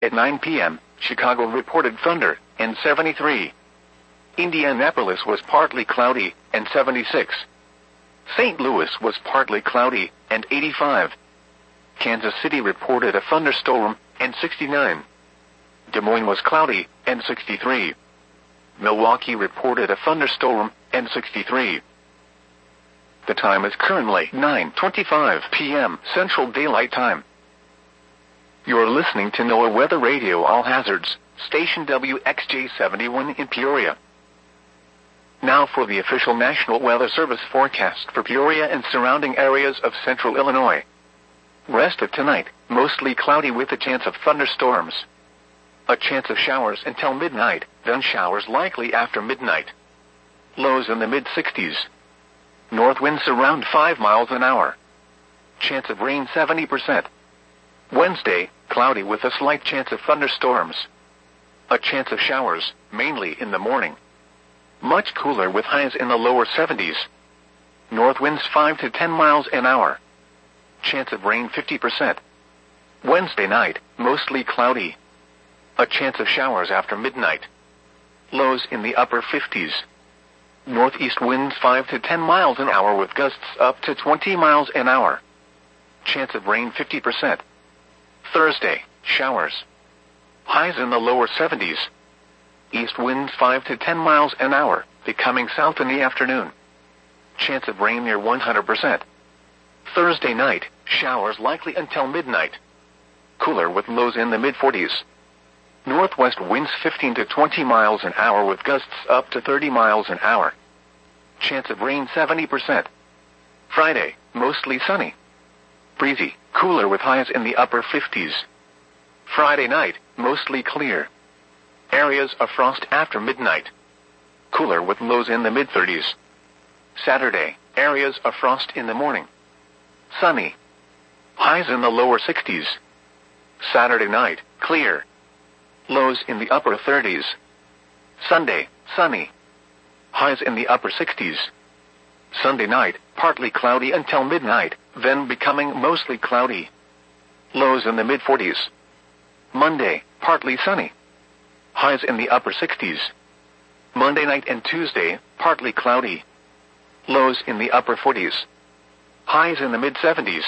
At 9 p.m., Chicago reported thunder, and 73. Indianapolis was partly cloudy, and 76. St. Louis was partly cloudy, and 85. Kansas City reported a thunderstorm, and 69. Des Moines was cloudy, and 63. Milwaukee reported a thunderstorm, and 63. The time is currently 9:25 p.m. Central Daylight Time. You're listening to NOAA Weather Radio All Hazards, station WXJ71 in Peoria. Now for the official National Weather Service forecast for Peoria and surrounding areas of central Illinois. Rest of tonight, mostly cloudy with a chance of thunderstorms. A chance of showers until midnight, then showers likely after midnight. Lows in the mid-60s. North winds around 5 miles an hour. Chance of rain 70%. Wednesday, cloudy with a slight chance of thunderstorms. A chance of showers, mainly in the morning. Much cooler with highs in the lower 70s. North winds 5 to 10 miles an hour. Chance of rain 50%. Wednesday night, mostly cloudy. A chance of showers after midnight. Lows in the upper 50s. Northeast winds 5 to 10 miles an hour with gusts up to 20 miles an hour. Chance of rain 50%. Thursday, showers. Highs in the lower 70s. East winds 5 to 10 miles an hour, becoming south in the afternoon. Chance of rain near 100%. Thursday night, showers likely until midnight. Cooler with lows in the mid-40s. Northwest winds 15 to 20 miles an hour with gusts up to 30 miles an hour. Chance of rain 70%. Friday, mostly sunny. Breezy, cooler with highs in the upper 50s. Friday night, mostly clear. Areas of frost after midnight. Cooler with lows in the mid-30s. Saturday, areas of frost in the morning. Sunny. Highs in the lower 60s. Saturday night, clear. Lows in the upper 30s. Sunday, sunny. Highs in the upper 60s. Sunday night, partly cloudy until midnight, then becoming mostly cloudy. Lows in the mid-40s. Monday, partly sunny. Highs in the upper 60s. Monday night and Tuesday, partly cloudy. Lows in the upper 40s. Highs in the mid-70s.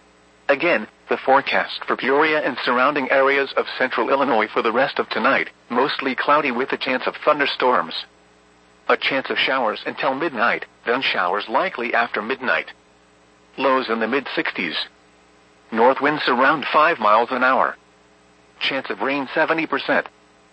Again, the forecast for Peoria and surrounding areas of central Illinois for the rest of tonight, mostly cloudy with a chance of thunderstorms. A chance of showers until midnight, then showers likely after midnight. Lows in the mid-60s. North winds around 5 miles an hour. Chance of rain 70%.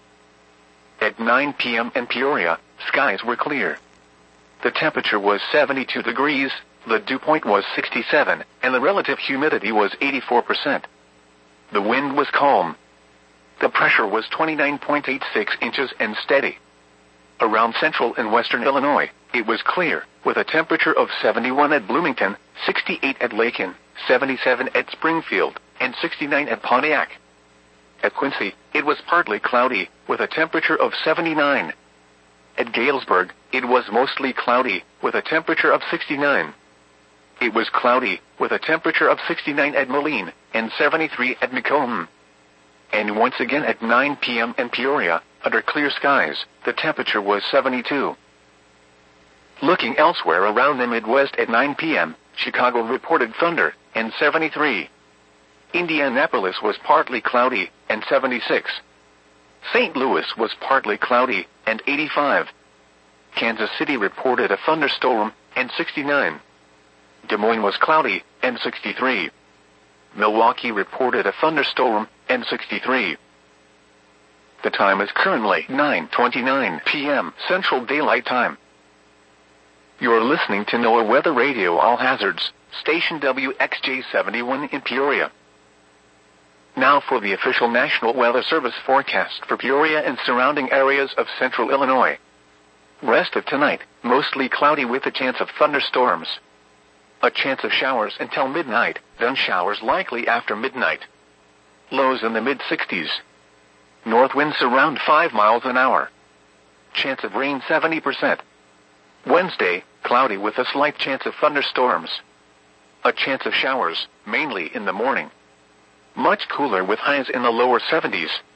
At 9 p.m. in Peoria, skies were clear. The temperature was 72 degrees, the dew point was 67, and the relative humidity was 84%. The wind was calm. The pressure was 29.86 inches and steady. Around central and western Illinois, it was clear, with a temperature of 71 at Bloomington, 68 at Lakin, 77 at Springfield, and 69 at Pontiac. At Quincy, it was partly cloudy, with a temperature of 79. At Galesburg, it was mostly cloudy, with a temperature of 69. It was cloudy, with a temperature of 69 at Moline, and 73 at Macomb. And once again at 9 p.m. in Peoria, under clear skies, the temperature was 72. Looking elsewhere around the Midwest at 9 p.m., Chicago reported thunder, and 73. Indianapolis was partly cloudy, and 76. St. Louis was partly cloudy, and 85. Kansas City reported a thunderstorm, and 69. Des Moines was cloudy, and 63. Milwaukee reported a thunderstorm, and 63. The time is currently 9:29 p.m. Central Daylight Time. You're listening to NOAA Weather Radio All Hazards, station WXJ71 in Peoria. Now for the official National Weather Service forecast for Peoria and surrounding areas of central Illinois. Rest of tonight, mostly cloudy with a chance of thunderstorms. A chance of showers until midnight, then showers likely after midnight. Lows in the mid-60s. North winds around 5 miles an hour. Chance of rain 70%. Wednesday, cloudy with a slight chance of thunderstorms. A chance of showers, mainly in the morning. Much cooler with highs in the lower 70s,